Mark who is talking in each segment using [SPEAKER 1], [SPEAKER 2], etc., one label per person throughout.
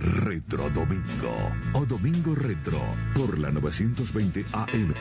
[SPEAKER 1] Retro Domingo o Domingo Retro por la 920 AM.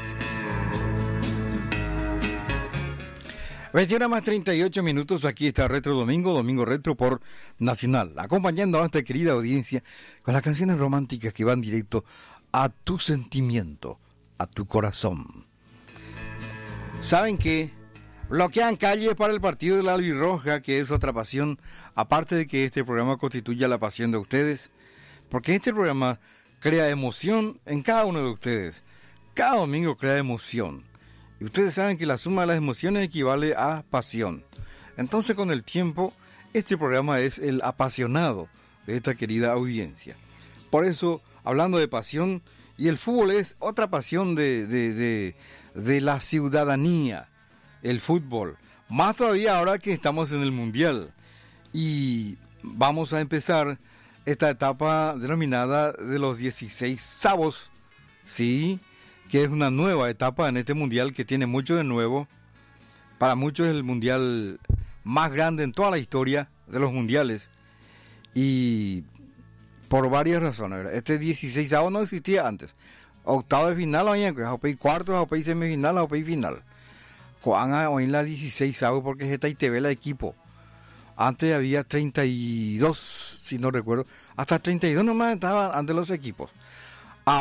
[SPEAKER 2] 21 más 38 minutos, aquí está Retro Domingo, Domingo Retro por Nacional, acompañando a esta querida audiencia con las canciones románticas que van directo a tu sentimiento, a tu corazón. ¿Saben qué? Bloquean calles para el partido de la Albirroja, que es otra pasión, aparte de que este programa constituya la pasión de ustedes, porque este programa crea emoción en cada uno de ustedes. Cada domingo crea emoción. Y ustedes saben que la suma de las emociones equivale a pasión. Entonces, con el tiempo, este programa es el apasionado de esta querida audiencia. Por eso, hablando de pasión, y el fútbol es otra pasión de la ciudadanía, el fútbol. Más todavía ahora que estamos en el Mundial. Y vamos a empezar esta etapa denominada de los 16avos, ¿sí?, que es una nueva etapa en este mundial que tiene mucho de nuevo. Para muchos es el mundial más grande en toda la historia de los mundiales. Y por varias razones, ¿verdad? Este 16avo no existía antes. Octavo de final, cuarto, semifinal, final. Hoy en la 16avo porque es esta ITV la equipo. Antes había 32, si no recuerdo. Hasta 32 nomás estaban antes los equipos. A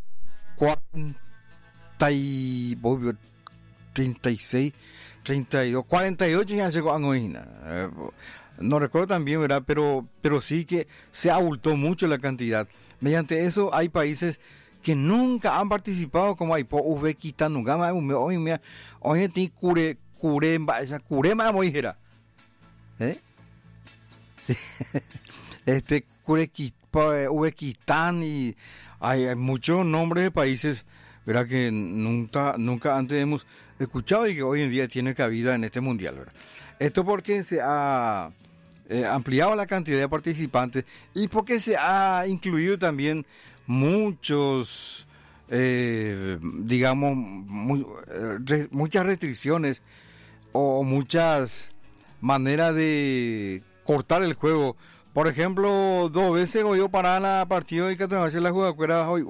[SPEAKER 2] 36, 32, 48 ya llegó a Angoina. No recuerdo también, ¿verdad? Pero sí que se abultó mucho la cantidad. Mediante eso hay países que nunca han participado, como hay Uzbekistán, nunca más, hoy tiene Curema, Moijera. Sí. Uzbekistán, y hay muchos nombres de países, ¿verdad?, que nunca antes hemos escuchado y que hoy en día tiene cabida en este mundial, ¿verdad? Esto porque se ha ampliado la cantidad de participantes y porque se ha incluido también muchos, muchas restricciones o muchas maneras de cortar el juego. Por ejemplo, 2 veces hoy para la partido y que te va a hacer la jugada hoy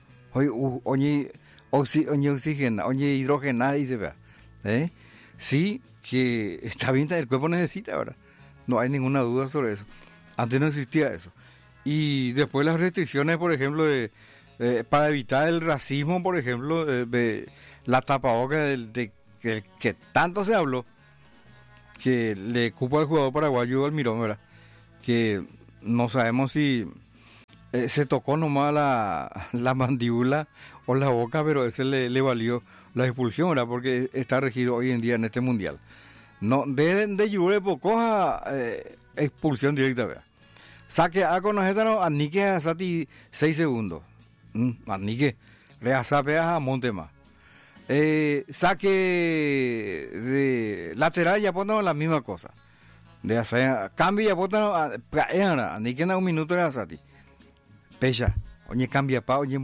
[SPEAKER 2] oxígeno, hidrógeno, y se vea. Sí, que está bien, el cuerpo necesita, ¿verdad? No hay ninguna duda sobre eso. Antes no existía eso. Y después las restricciones, por ejemplo, para evitar el racismo, por ejemplo, de la tapaboca que tanto se habló, que le cupo al jugador paraguayo Almirón, ¿verdad? Que no sabemos si se tocó nomás la mandíbula o la boca, pero ese le valió la expulsión, ¿verdad? Porque está regido hoy en día en este mundial. No, de Yure Pocoja, expulsión directa, ¿verdad? Saque a Conojeta, anique a Sati 6 segundos. Anique, le asape a Montema. Saque de lateral, ya ponemos la misma cosa. De hacer cambio, ya ponemos anique en un minuto de Asati. Pecha, oye cambia pa, oye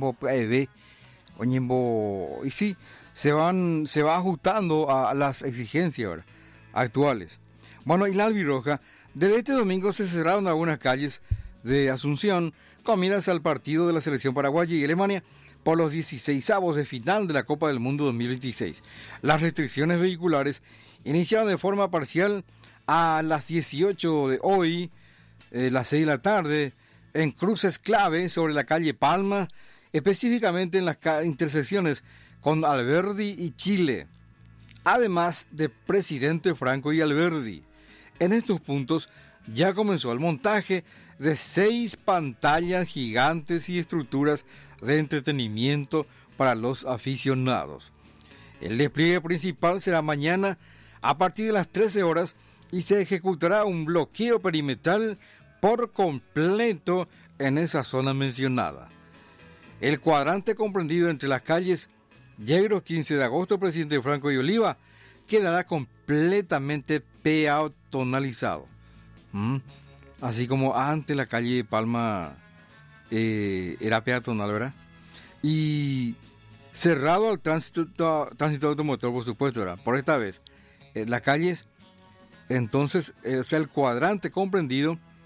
[SPEAKER 2] y sí, se va ajustando a las exigencias, ¿verdad?, actuales. Bueno, y la Albirroja, desde este domingo se cerraron algunas calles de Asunción con miras al partido de la selección paraguaya y Alemania por los 16avos de final de la Copa del Mundo 2026. Las restricciones vehiculares iniciaron de forma parcial a las 18 de hoy, las 6 de la tarde, en cruces clave sobre la calle Palma, específicamente en las intersecciones con Alberdi y Chile, además de Presidente Franco y Alberdi. En estos puntos ya comenzó el montaje de 6 pantallas gigantes y estructuras de entretenimiento para los aficionados. El despliegue principal será mañana a partir de las 13 horas y se ejecutará un bloqueo perimetral por completo en esa zona mencionada. El cuadrante comprendido entre las calles Yegros 15 de agosto, Presidente Franco y Oliva quedará completamente peatonalizado. Así como antes la calle Palma era peatonal, ¿verdad? Y cerrado al tránsito automotor, por supuesto, ¿verdad? Por esta vez, las calles, entonces, o sea, el cuadrante comprendido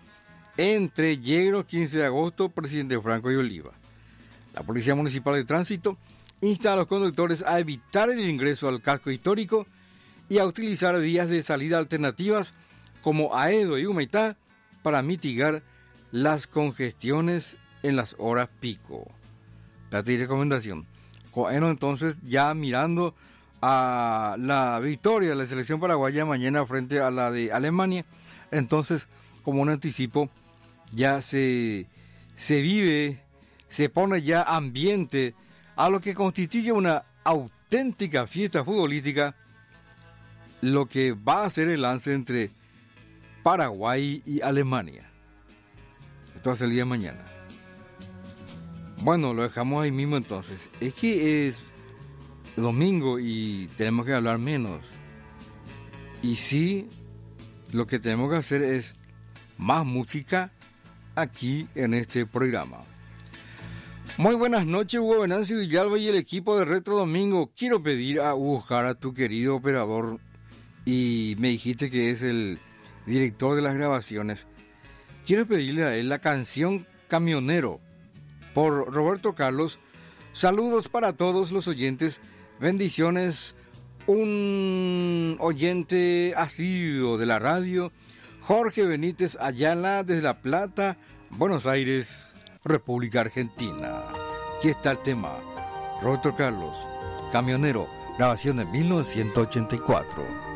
[SPEAKER 2] entre Yegros, 15 de agosto, Presidente Franco y Oliva. La Policía Municipal de Tránsito insta a los conductores a evitar el ingreso al casco histórico y a utilizar vías de salida alternativas como Aedo y Humaitá para mitigar las congestiones en las horas pico. Plata y recomendación. Bueno, entonces ya mirando a la victoria de la selección paraguaya mañana frente a la de Alemania, entonces como un anticipo ya se vive, se pone ya ambiente a lo que constituye una auténtica fiesta futbolística, lo que va a ser el lance entre Paraguay y Alemania. Esto es el día de mañana. Bueno, lo dejamos ahí mismo entonces. Es que es domingo y tenemos que hablar menos. Y sí, lo que tenemos que hacer es más música aquí en este programa. Muy buenas noches, Hugo Venancio Villalba y el equipo de Retro Domingo. Quiero pedir a Hugo Jara, tu querido operador, y me dijiste que es el director de las grabaciones. Quiero pedirle a él la canción Camionero por Roberto Carlos. Saludos para todos los oyentes. Bendiciones. Un oyente asiduo de la radio, Jorge Benítez Ayala, desde La Plata, Buenos Aires, República Argentina. Aquí está el tema. Roberto Carlos, Camionero, grabación de 1984.